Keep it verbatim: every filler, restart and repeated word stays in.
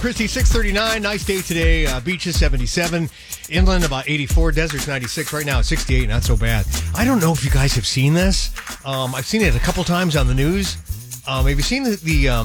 Christy, six thirty-nine. Nice day today. Uh, beaches, seventy-seven. Inland, about eighty-four. Deserts, ninety-six. Right now, it's sixty-eight. Not so bad. I don't know if you guys have seen this. Um, I've seen it a couple times on the news. Um, have you seen the, the um,